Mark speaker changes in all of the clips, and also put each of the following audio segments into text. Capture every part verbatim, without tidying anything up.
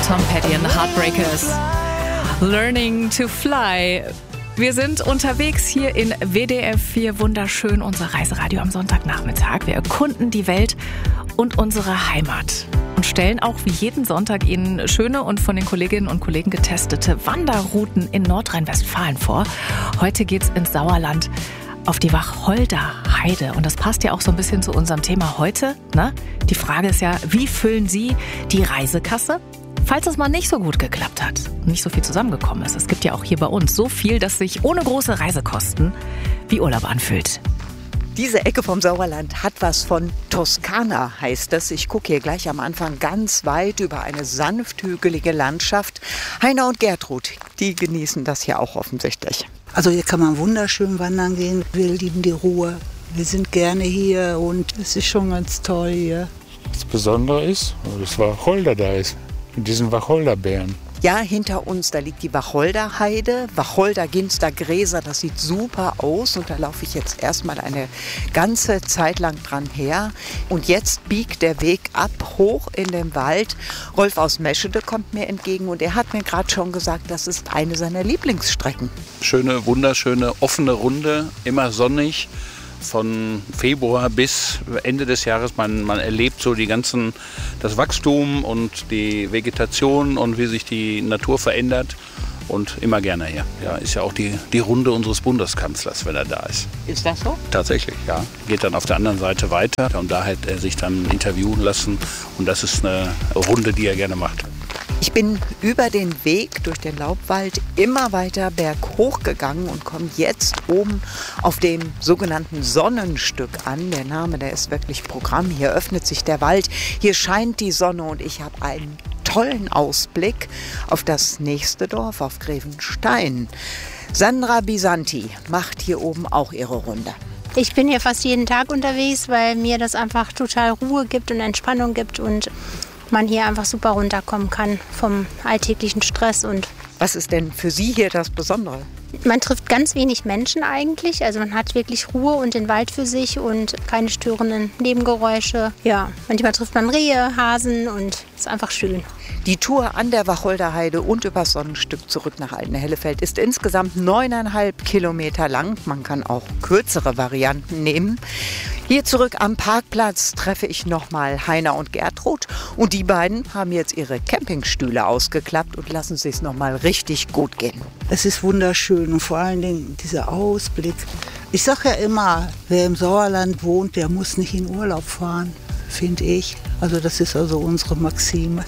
Speaker 1: Tom Petty and the Heartbreakers. Learning to Fly. Wir sind unterwegs hier in W D R vier. Wunderschön, unser Reiseradio am Sonntagnachmittag. Wir erkunden die Welt und unsere Heimat und stellen auch wie jeden Sonntag Ihnen schöne und von den Kolleginnen und Kollegen getestete Wanderrouten in Nordrhein-Westfalen vor. Heute geht's ins Sauerland auf die Wacholder Heide. Und das passt ja auch so ein bisschen zu unserem Thema heute, ne? Die Frage ist ja, wie füllen Sie die Reisekasse? Falls es mal nicht so gut geklappt hat, nicht so viel zusammengekommen ist. Es gibt ja auch hier bei uns so viel, dass sich ohne große Reisekosten wie Urlaub anfühlt.
Speaker 2: Diese Ecke vom Sauerland hat was von Toskana, heißt es. Ich gucke hier gleich am Anfang ganz weit über eine sanft hügelige Landschaft. Heiner und Gertrud, die genießen das hier auch offensichtlich.
Speaker 3: Also hier kann man wunderschön wandern gehen. Wir lieben die Ruhe. Wir sind gerne hier und es ist schon ganz toll hier.
Speaker 4: Das Besondere ist, dass Wacholder da ist. Mit diesen Wacholderbeeren.
Speaker 2: Ja, hinter uns, da liegt die Wacholderheide, Wacholder, Ginster, Gräser, das sieht super aus und da laufe ich jetzt erstmal eine ganze Zeit lang dran her. Und jetzt biegt der Weg ab, hoch in den Wald. Rolf aus Meschede kommt mir entgegen und er hat mir gerade schon gesagt, das ist eine seiner Lieblingsstrecken.
Speaker 5: Schöne, wunderschöne, offene Runde, immer sonnig. Von Februar bis Ende des Jahres, man, man erlebt so die ganzen, das Wachstum und die Vegetation und wie sich die Natur verändert und immer gerne hier. Ja, ist ja auch die, die Runde unseres Bundeskanzlers, wenn er da ist.
Speaker 2: Ist das so?
Speaker 5: Tatsächlich, ja. Geht dann auf der anderen Seite weiter und da hat er sich dann interviewen lassen und das ist eine Runde, die er gerne macht.
Speaker 2: Ich bin über den Weg durch den Laubwald immer weiter berghoch gegangen und komme jetzt oben auf dem sogenannten Sonnenstück an. Der Name, der ist wirklich Programm. Hier öffnet sich der Wald, hier scheint die Sonne und ich habe einen tollen Ausblick auf das nächste Dorf, auf Grevenstein. Sandra Bisanti macht hier oben auch ihre Runde.
Speaker 6: Ich bin hier fast jeden Tag unterwegs, weil mir das einfach total Ruhe gibt und Entspannung gibt und man hier einfach super runterkommen kann vom alltäglichen Stress. Und
Speaker 2: was ist denn für Sie hier das Besondere?
Speaker 6: Man trifft ganz wenig Menschen eigentlich, also man hat wirklich Ruhe und den Wald für sich und keine störenden Nebengeräusche. Ja, manchmal trifft man Rehe, Hasen und es ist einfach schön.
Speaker 2: Die Tour an der Wacholderheide und übers Sonnenstück zurück nach Altenhellefeld ist insgesamt neuneinhalb Kilometer lang. Man kann auch kürzere Varianten nehmen. Hier zurück am Parkplatz treffe ich nochmal Heiner und Gertrud. Und die beiden haben jetzt ihre Campingstühle ausgeklappt und lassen es sich nochmal richtig gut gehen.
Speaker 3: Es ist wunderschön und vor allen Dingen dieser Ausblick. Ich sage ja immer, wer im Sauerland wohnt, der muss nicht in Urlaub fahren, finde ich. Also das ist also unsere Maxime.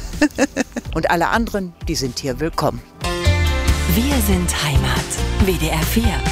Speaker 2: Und alle anderen, die sind hier willkommen.
Speaker 1: Wir sind Heimat. W D R vier.